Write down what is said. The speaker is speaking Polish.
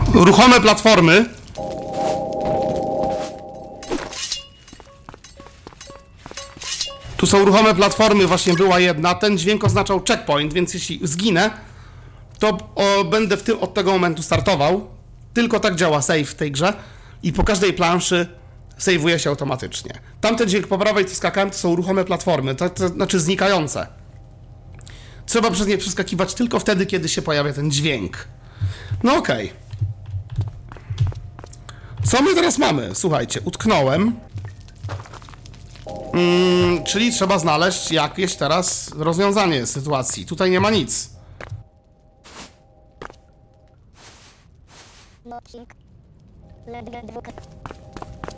Ruchome platformy. Tu są ruchome platformy, właśnie była jedna. Ten dźwięk oznaczał checkpoint, więc jeśli zginę, to będę od tego momentu startował. Tylko tak działa save w tej grze. I po każdej planszy save'uje się automatycznie. Tamten dźwięk po prawej, to skakałem, to są ruchome platformy, to znaczy znikające. Trzeba przez nie przeskakiwać tylko wtedy, kiedy się pojawia ten dźwięk. No okej. Co my teraz mamy? Słuchajcie, utknąłem. Czyli trzeba znaleźć jakieś teraz rozwiązanie sytuacji. Tutaj nie ma nic.